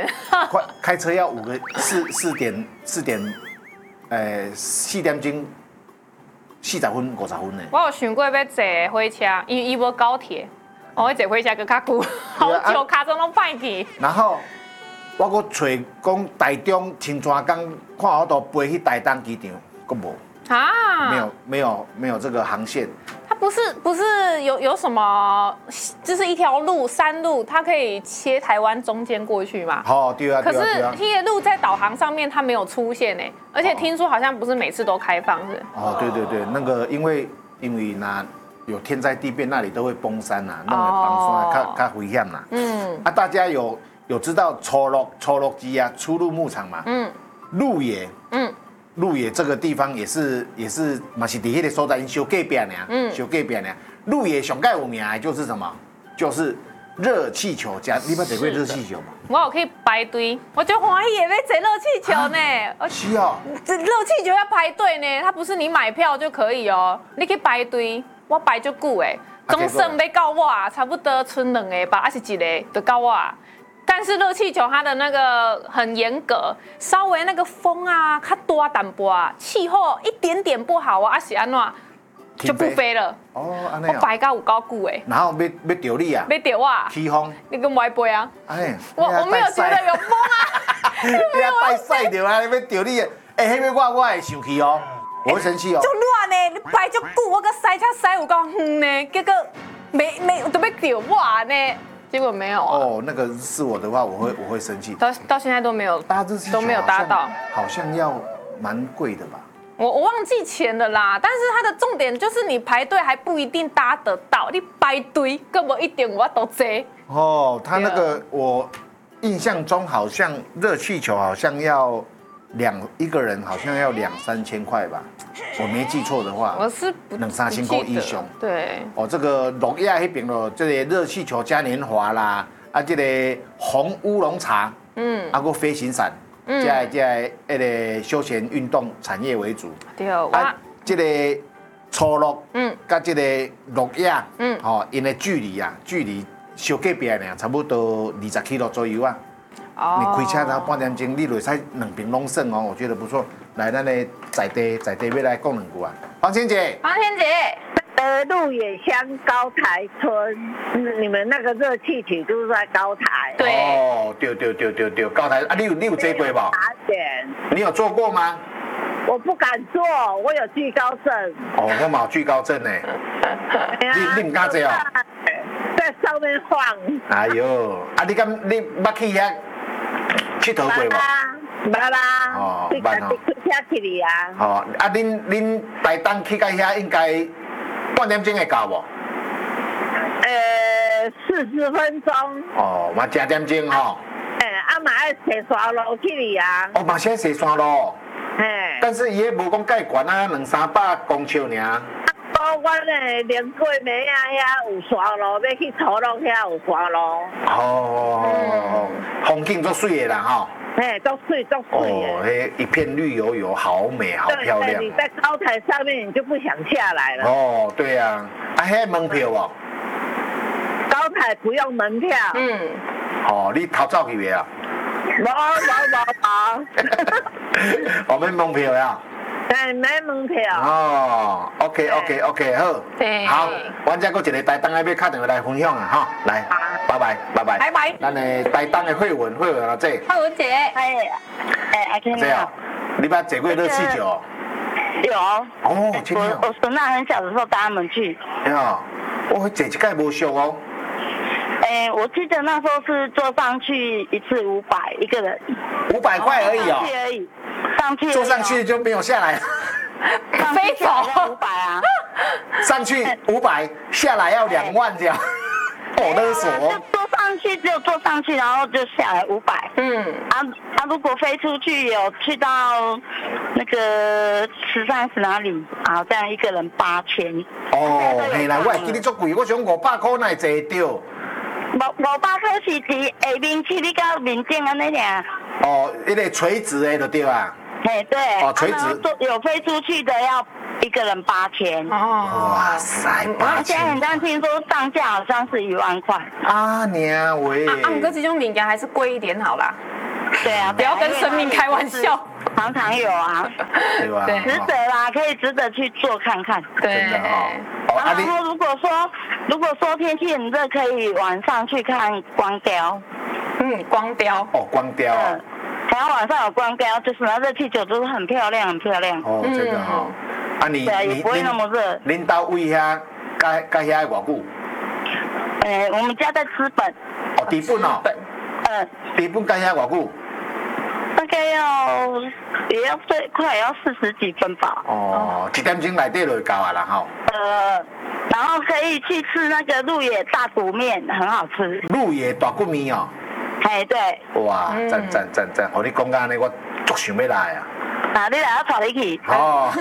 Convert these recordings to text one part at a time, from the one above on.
快开车要4点4点钟40分50分呢。 我有想过要坐火车，因为伊无高铁，我坐火车更较久，好久卡中拢歹去。 然后我搁找讲台中青山港看我都飞去台东机场，搁无啊， 没有这个航线。 它不是有什么，就是一条路山路，它可以切台湾中间过去嘛？ 哦，对啊， 可是对啊。 这些路在导航上面它没有出现哎，而且听说好像不是每次都开放是？ 哦，对，那个因为那有天灾地变，那里都会崩山呐，弄个崩山，较危险啦。大家有知道初六基啊，初鹿牧场嘛？鹿野。鹿野这个地方也是嘛是伫迄个所在，因小隔壁呢，小隔壁呢。鹿野上盖有名的就是什么？就是热气球家，你捌坐过热气球吗？ 我有去排队，我就欢喜也要坐热气球呢。 是哦， 这热气球要排队呢，它不是你买票就可以哦，你去排队，我排就久诶，总算要到我，差不多剩2个吧，还是1个就到我。但是热气球它的那个很严格，稍微那个风啊，它多淡薄啊，气候一点点不好啊，是安怎就不飞了。 哦，安尼我排到有够久诶。 然后要钓你啊？ 要钓我？ 起风？ 你跟我飞啊？ 哎， 我没有觉得有风啊。 你要带赛着啊！要钓你，迄个我会生气哦，我会生气哦。 就乱呢，你排就久，我个塞车塞有够远呢，结果没都要钓我呢。结果没有啊！ 哦，那个是我的话，我会生气。 到现在都没有搭热气球， 都没有搭到， 好像要蛮贵的吧？ 我忘记钱了啦。但是它的重点就是你排队还不一定搭得到，你排队根本一点我都坐。 哦，他那个我印象中好像热气球好像要一个人好像要2-3千块吧，我没记错的话， 我是 2-3千块以上。 对， 哦，这个鹿野那边咯，这个热气球嘉年华啦，这个红乌龙茶，个飞行伞，这个休闲运动产业为主。 对， 这个初鹿，跟这个鹿野，因的距离小隔壁呢，差不多20 km 左右啊。你开车然后半点钟，你落使2边拢算哦，我觉得不错。来，咱的在地要来讲2句啊。黄千姐， 鹿野乡高台村，你们那个热气球就是在高台。 对。 哦，对，高台啊，你有坐过不？你有坐过吗？ 我不敢坐，我有惧高症。 哦，我嘛有惧高症呢。你唔敢坐哦？ 在上面晃。 哎呦，你捌去遐佚佗过无？ 捌啦。 哦， 捌哦。开车去哩啊。 哦，恁台东去到遐应该半点钟会到无 ？40分钟。 哦，嘛10点钟吼。 嘛要坐山路去哩啊。 哦，嘛先坐山路。但是伊迄无讲介悬啊，200-300公尺尔。 我呢，连过暝啊，遐有山路，要去土鹿遐有山路。 哦，风景足水的啦吼。 足水的。 哦，一片绿油油，好美，好漂亮。 你在高台上面，你就不想下来了。 哦，对啊，迄门票哦。 高台不用门票。 哦，你偷走去未啊？ 无。 我免门票呀。 没门票。 哦 ，OK， 好。 对。 好，阮再搁一个台东的要敲电话来分享啊，哈，来，拜拜。 拜拜。 咱的台东的慧文啊，这。 慧文姐。 阿天这哦，你捌坐过热气球？ 有。 哦，真的。 我孙子很小的时候带他们去。 呀，我坐一届无俗哦。 我记得那时候是坐上去一次500一个人 ，500块而已哦。 上去坐上去就没有下来。 飞走 500啊。 上去500，下来要2万这样。哦，勒索。 坐上去只有坐上去，然后就下来500。如果飞出去有去到那个13是哪里？这样一个人8000。 哦，嘿啦，我会记你足贵，我想500块哪会坐到 ？500块是伫下面去，你到面顶安尼尔。 哦，那个垂直的就对啊。 对。 哦，垂直。 有飞出去的要一个人8000。 哇塞，8000。 现在很像听说上架好像是1万块。 啊娘喂！ 哥这种物件还是贵一点好啦。 对啊， 不要跟生命开玩笑。 常常有啊， 对吧？ 对值得啦，可以值得去做看看。 对， 然后如果说天气很热，可以晚上去看光雕。 光雕。 哦，光雕。 然后晚上有光雕，就是那热气球都是很漂亮，很漂亮。 哦，真的哈。啊，你也不会那么热。 恁到位遐，甲遐偌久？ 我们家在资本。 哦，资本哦。资本甲遐偌久？ 大概也要快要40几分吧。 哦，1点钟内底就到啊啦吼。 然后可以去吃那个鹿野大骨面，很好吃。 鹿野大骨面哦。 哎，对。 哇，赞！我你讲安尼，我足想要来啊。 你来要带你去。 哦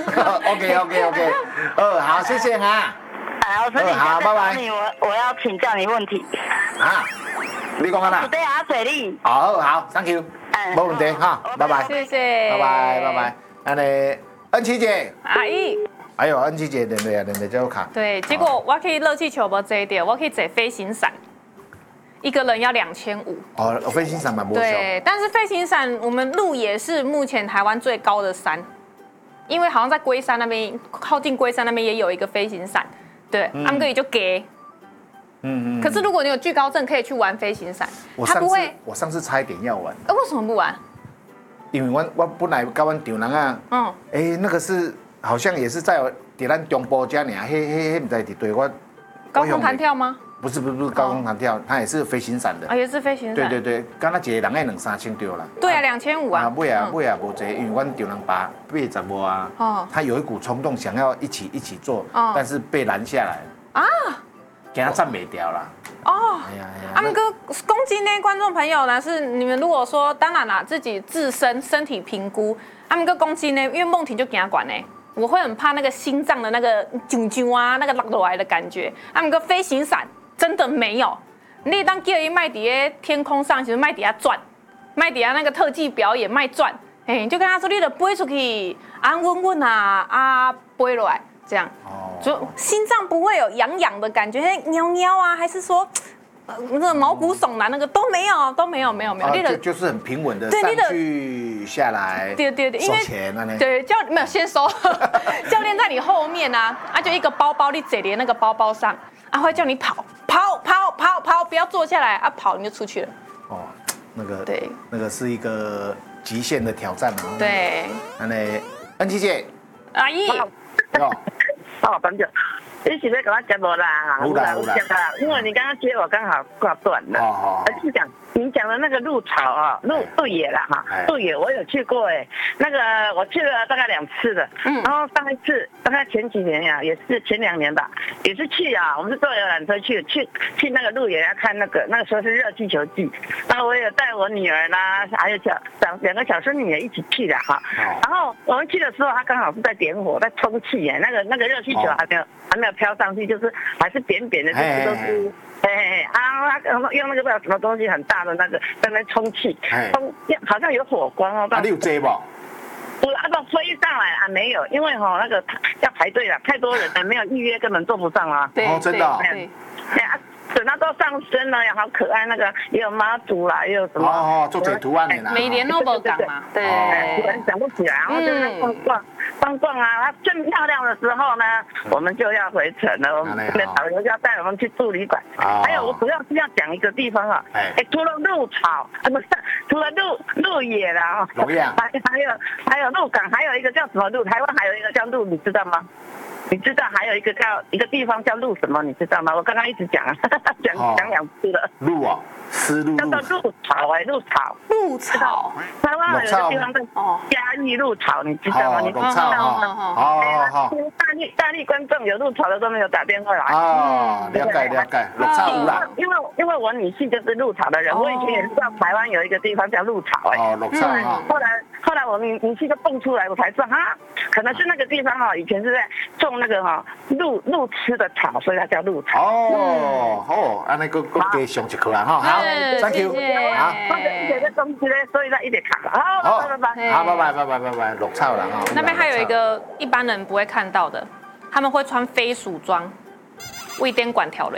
，OK。好，谢谢哈。好，拜拜。 我要请教你问题。 啊，你讲啊啦。 对啊，水利。 好 ，Thank you。没问题哈，拜拜， 谢谢， 拜拜。安尼，恩琪姐， 阿姨， 哎呦，恩琪姐连的就卡。 对，结果我可以热气球无坐到，我可以坐飞行伞，一个人要2500。 哦，飞行伞蛮不错。 对，但是飞行伞我们鹿野是目前台湾最高的山，因为好像在龟山那边，靠近龟山那边也有一个飞行伞，对，他们可以就给。可是如果你有惧高症，可以去玩飞行伞。 我上次差一点要玩。 为什么不玩？ 因为我本来跟阮丈人啊，那个是好像也是在咱中部这呢，嘿，不知道对我。 高空弹跳吗？ 不是高空弹跳，它也是飞行伞的。 也是飞行伞。 对，刚才一个人要2-3千对啦。 对啊，2500啊。 买啊无济，因为阮丈人爸80多啊，他有一股冲动想要一起做，但是被拦下来啊。给他站没掉了哦。阿们哥，攻击那观众朋友呢？是你们如果说，当然啦，自己自身身体评估。阿们哥攻击呢，因为梦婷就给他管呢，我会很怕那个心脏的那个啾啾啊，那个落落来的感觉。阿们哥飞行伞真的没有，你当叫伊卖在天空上，其实卖底下转，卖底下那个特技表演卖转，你就跟他说，你得飞出去，安稳稳啊，飞落来。这样，就心脏不会有痒的感觉，喵啊，还是说，那个毛骨悚然那个都没有， 就是很平稳的上去下来， 对， 收钱啊对，没有先收，教练在你后面啊，就一个包包，你坐连那个包包上，会叫你跑，不要坐下来跑你就出去了。 哦，那个是一个极限的挑战啊。 对， 恩琪姐， 阿姨。 班长，你是要跟我接无啦？ 有啦， 因为你刚刚接我刚好挂断了。是讲你讲的那个鹿草啊，鹿野啦哈，鹿野我有去过那个我去了大概2次了。然后上一次大概前几年呀，也是前2年吧，也是去啊，我们是坐游览车去那个鹿野要看那个时候是热气球季，然后我也带我女儿啦，还有2个小孙女也一起去的哈。然后我们去的时候，他刚好是在点火，在充气那个热气球还没有飘上去，就是还是扁扁的，就是都是。用那个不知道什么东西很大的那个在那充气，好像有火光哦。 你有接不？ 我飞上来啊，没有，因为那个要排队了，太多人了，没有预约根本坐不上啊。 哦，真的。 等到都上升了，好可爱，那个也有妈祖啦，也有什么做这图案的啦。 每年都不港嘛，对， 突然想不起来，然后就在逛啊。它正漂亮的时候呢，我们就要回程了。我们的导游就要带我们去住旅馆。还有，我主要是要讲一个地方啊，除了鹿草，不是，除了鹿野啦，还有鹿港，还有一个叫什么鹿？台湾还有一个叫鹿，你知道吗？你知道还有一个地方叫鹿什么？你知道吗？我刚刚一直讲啊，讲2次了。 鹿啊，丝鹿。 叫做鹿草。 鹿草。 台湾有一个地方叫嘉义鹿草，你知道吗？你知道吗？大力观众有鹿草的都没有打电话来。 了解。鹿草有啦。 因为我女婿就是鹿草的人，我以前也知道台湾有一个地方叫鹿草鹿草。 后来我女婿就蹦出来，我才知道可能是那个地方以前是在种那个鹿吃的草，所以它叫鹿草。 好，安尼个加上一课啦好 ，Thank you， 好，一个东西咧，所以它一直卡了。好， 拜，鹿草啦哈。 那边还有一个一般人不会看到的，他们会穿飞鼠装，为电管条嘞。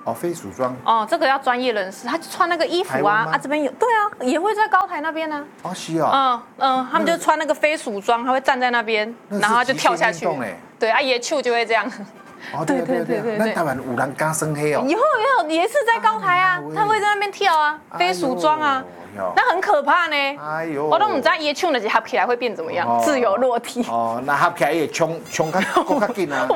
哦，飞鼠装。 哦，这个要专业人士，他就穿那个衣服啊，这边有，对啊，也会在高台那边呢。 哦，是哦。 他们就穿那个飞鼠装，他会站在那边，然后他就跳下去。对啊，野球就会这样。 哦，对。那台湾有人敢升黑哦？ 以后也是在高台啊，他会在那边跳啊，飞鼠装啊。那很可怕呢。哎呦，我都不知道野球那些合起来会变怎么样，自由落体。 哦，那合起来也冲较紧啊。